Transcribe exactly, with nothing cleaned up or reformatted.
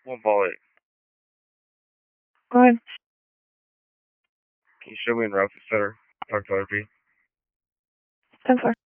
One ball eight. Go ahead. Can you show me in Rapid Center? Talk to R P. ten four.